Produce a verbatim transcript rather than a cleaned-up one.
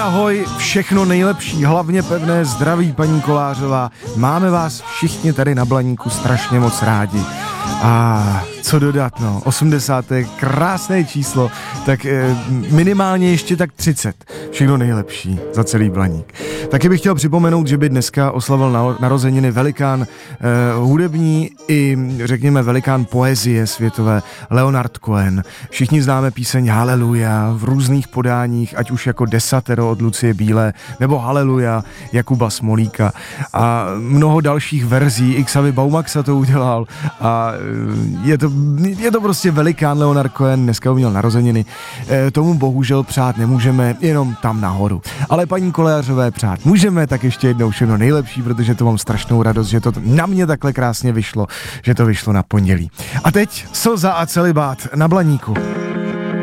ahoj, všechno nejlepší, hlavně pevné zdraví, paní Kolářová. Máme vás všichni tady na Blaníku strašně moc rádi. A co dodat, no, osmdesát je krásné číslo, tak eh, minimálně ještě tak třicet. Všechno nejlepší za celý Blaník. Taky bych chtěl připomenout, že by dneska oslavil na, narozeniny velikán eh, hudební i, řekněme, velikán poezie světové Leonard Cohen. Všichni známe píseň Haleluja v různých podáních, ať už jako Desatero od Lucie Bílé, nebo Haleluja Jakuba Smolíka a mnoho dalších verzí. Xavi Baumaxa to udělal a je to, je to prostě velikán Leonard Cohen, dneska uměl narozeniny. E, tomu bohužel přát nemůžeme, jenom tam nahoru. Ale paní Kolářové přát můžeme, tak ještě jednou všechno nejlepší, protože to mám strašnou radost, že to na mě takhle krásně vyšlo, že to vyšlo na pondělí. A teď Slza a celibát na Blaníku.